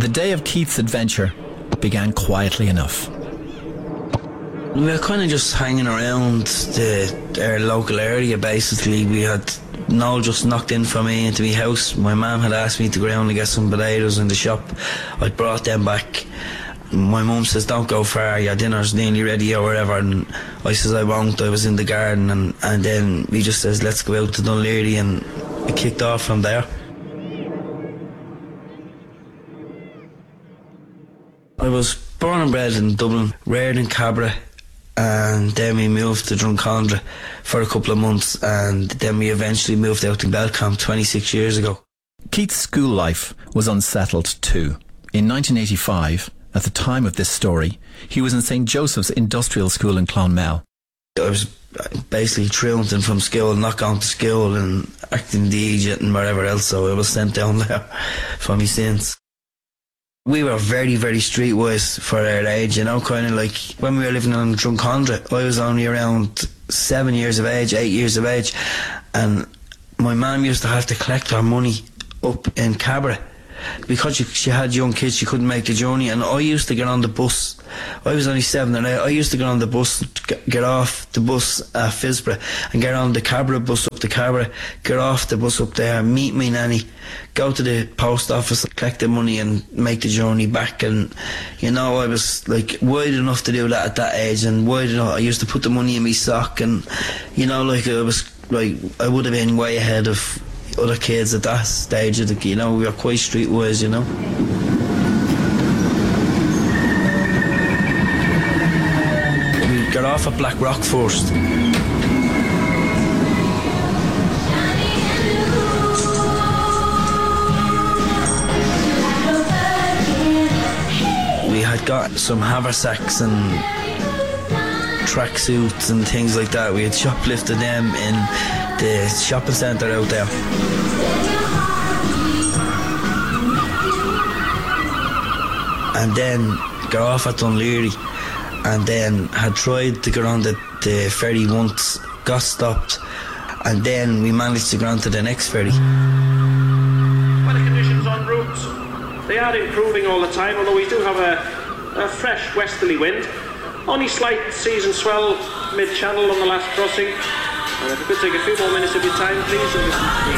day of Keith's adventure began quietly enough. We were kind of just hanging around our local area, basically. We had Noel just knocked in for me into my house. My mum had asked me to go around and get some potatoes in the shop. I brought them back. My mum says, don't go far, your dinner's nearly ready or whatever. And I says, I won't. I was in the garden. And then he just says, let's go out to Dunleary, and it kicked off from there. I was born and bred in Dublin, reared in Cabra, and then we moved to Drumcondra for a couple of months, and then we eventually moved out to Belcamp 26 years ago. Keith's school life was unsettled too. In 1985, at the time of this story, he was in St. Joseph's Industrial School in Clonmel. I was basically truanting from school, not going to school and acting the idiot and whatever else, so I was sent down there for my sins. We were very, very streetwise for our age, you know, kind of like when we were living in Drumcondra. I was only around 7 years of age, 8 years of age, and my mum used to have to collect her money up in Cabra. Because she had young kids, she couldn't make the journey, and I used to get on the bus. I was only 7 or 8. I used to get on the bus, get off the bus at Fisborough, and get on the Cabra bus up to Cabra, get off the bus up there, meet my nanny, go to the post office, collect the money and make the journey back. And you know, I was like wide enough to do that at that age, and wide enough, I used to put the money in my sock, and you know, like I was like, I would have been way ahead of other kids at that stage of the, you know, we were quite streetwise, you know. We got off at Black Rock first. We had got some haversacks and tracksuits and things like that. We had shoplifted them in the shopping centre out there. And then got off at Dunleary, and then had tried to get on the ferry once, got stopped, and then we managed to get on to the next ferry. Weather conditions en route, they are improving all the time, although we do have a fresh westerly wind. Only slight season swell mid-channel on the last crossing. And if we could take a few more minutes of your time, please.